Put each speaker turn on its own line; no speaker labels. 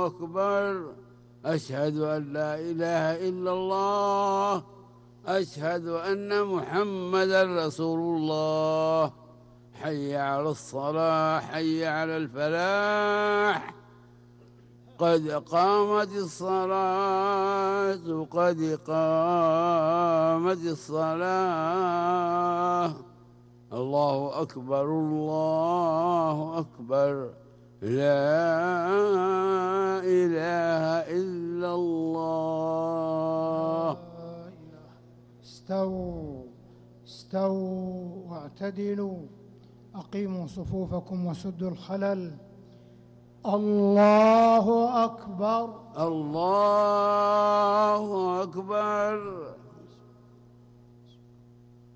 أكبر. أشهد أن لا إله إلا الله. أشهد أن محمدًا رسول الله. حي على الصلاة، حي على الفلاح، قد قامت الصلاة، قد قامت الصلاة. الله أكبر، الله أكبر، لا إله إلا الله.
استووا استووا واعتدلوا، أقيموا صفوفكم وسدوا الخلل. الله أكبر،
الله أكبر.